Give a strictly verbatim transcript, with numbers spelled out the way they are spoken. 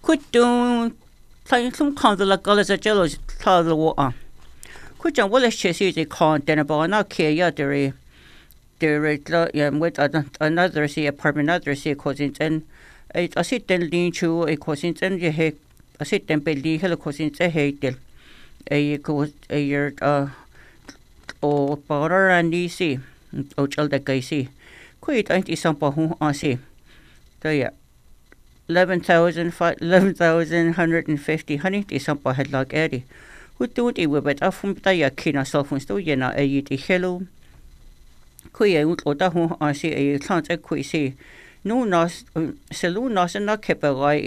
Quit doing playing some kind of like colors at jello cloud the water. Quit John Wallace Chessy the con then about not care ya there there yeah with another see apartment another see cousins and I sit then lean to a cousins and you hate I sit then belly hello cousins a hate them a go a year uh or powder and you see oh child that guy see quit ain't is some who I see so yeah eleven thousand eleven thousand one hundred fifty honey is some head like Eddie who do it with it from the kina cell phone still yena a yiti hello kui e ut ota hu I see a chance a kui see no nas selu nas na kepa